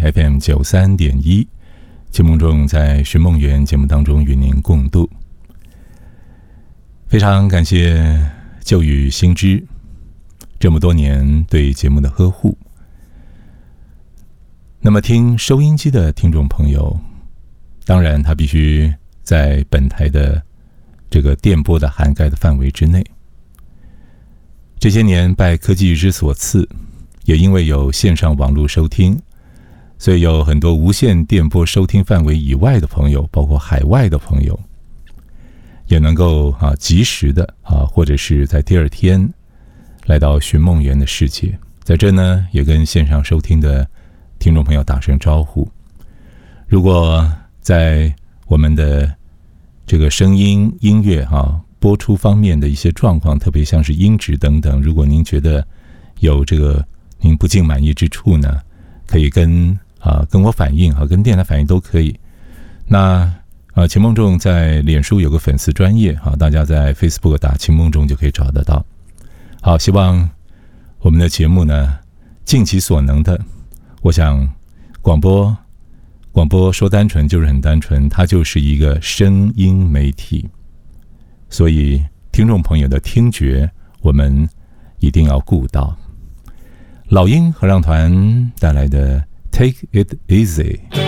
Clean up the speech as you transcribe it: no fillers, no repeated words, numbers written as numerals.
FM93.1，节目中在寻梦园节目当中与您共度。非常感谢旧雨新知这么多年对节目的呵护。那么听收音机的听众朋友，当然他必须在本台的这个电波的涵盖的范围之内。这些年拜科技之所赐，也因为有线上网络收听，所以有很多无线电波收听范围以外的朋友，包括海外的朋友，也能够及时的或者是在第二天来到寻梦园的世界。在这呢，也跟线上收听的听众朋友打声招呼。如果在我们的这个声音音乐播出方面的一些状况，特别像是音质等等，如果您觉得有这个您不尽满意之处呢，可以跟我反映跟电台反映都可以。那秦梦仲在脸书有个粉丝专页大家在 Facebook 打秦梦仲就可以找得到。好，希望我们的节目呢尽其所能的，我想广播说单纯就是很单纯，它就是一个声音媒体，所以听众朋友的听觉我们一定要顾到。老鹰合唱团带来的 Take It Easy。